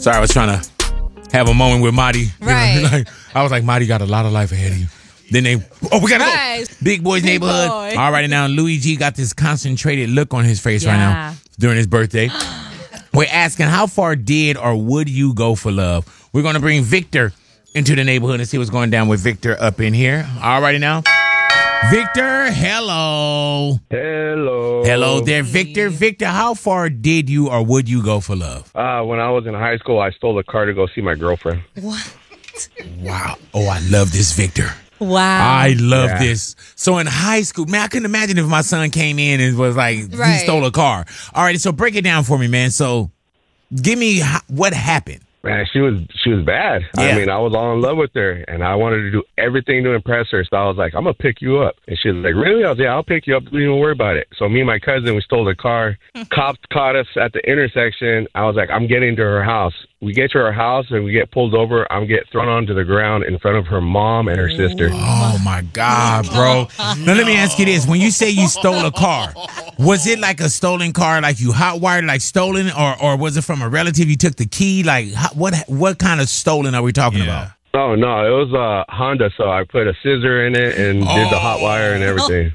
Sorry, I was trying to have a moment with Marty. Right. I was like, Marty got a lot of life ahead of you. Then we gotta Right. go. Big Boy's Big Neighborhood. Boy. All right, now Luigi got this concentrated look on his face right now during his birthday. We're asking, how far did or would you go for love? We're going to bring Victor into the neighborhood and see what's going down with Victor up in here. All righty now. Victor, hello. Hello there, Victor. Victor, how far did you or would you go for love? When I was in high school, I stole a car to go see my girlfriend. What? Wow. Oh, I love this, Victor. Wow. I love this. So in high school, man, I couldn't imagine if my son came in and was like, he stole a car. All right, so break it down for me, man. So give me what happened. Man, she was bad. Yeah. I mean, I was all in love with her, and I wanted to do everything to impress her. So I was like, I'm going to pick you up. And she was like, really? I was like, yeah, I'll pick you up. Don't even worry about it. So me and my cousin, we stole the car. Cops caught us at the intersection. I was like, I'm getting to her house. We get to her house, and we get pulled over. I'm get thrown onto the ground in front of her mom and her sister. Oh, my God, bro. Now, let me ask you this. When you say you stole a car, was it like a stolen car, like you hot-wired, like stolen, or was it from a relative? You took the key? Like, what kind of stolen are we talking about? Oh, no, it was a Honda, so I put a scissor in it and did the hot wire and everything.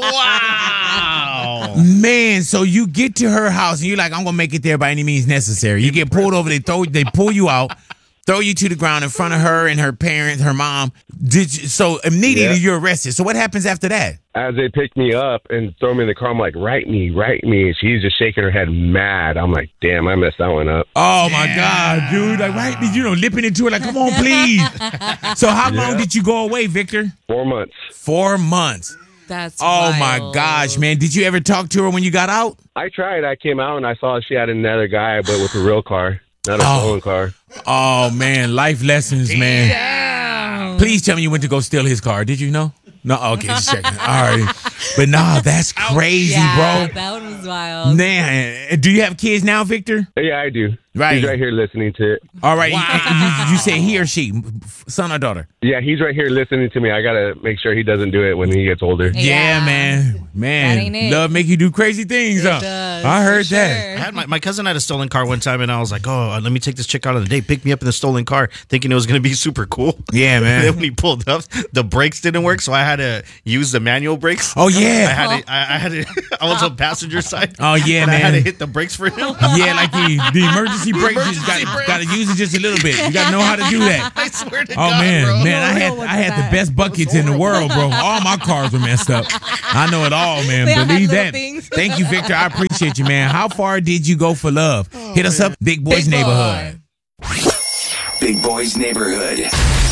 Wow. Man, so you get to her house, and you're like, I'm going to make it there by any means necessary. You get pulled over, they pull you out, throw you to the ground in front of her and her parents, her mom. So immediately you're arrested. So what happens after that? As they pick me up and throw me in the car, I'm like, write me. And she's just shaking her head mad. I'm like, damn, I messed that one up. Oh, my God, dude. Like, write me, lipping into it like, come on, please. So how long did you go away, Victor? 4 months. 4 months. That's wild. My gosh, man. Did you ever talk to her when you got out? I tried. I came out and I saw she had another guy, but with a real car, not a stolen car. Oh, man. Life lessons, man. Damn. Please tell me you went to go steal his car. Did you know? No? Okay, just checking. All right. But nah, that's crazy, bro. That was wild. Man, do you have kids now, Victor? Yeah, I do. Right. He's right here listening to it. All right. You say he or she, son or daughter? Yeah, he's right here listening to me. I got to make sure he doesn't do it when he gets older. Yeah, man. That ain't it. Love make you do crazy things, huh? Does, I heard for that. sure. I had my cousin had a stolen car one time, and I was like, "Oh, let me take this chick out on the date. Pick me up in the stolen car," thinking it was going to be super cool. Yeah, man. And then when he pulled up, the brakes didn't work, so I had to use the manual brakes. Oh, yeah. I had to. I was on passenger side. Oh, yeah, and man. I had to hit the brakes for him. Yeah, like the emergency brake. You got to use it just a little bit. You got to know how to do that. I swear to Oh, God, man. bro. Man, I had the best buckets in the world, bro. All my cars were messed up. I know it all, man. They all had Believe little that. things. Thank you, Victor. I appreciate you, man. How far did you go for love? Hit us up, Big Boy's Big Boy. Neighborhood. Big Boy's Neighborhood.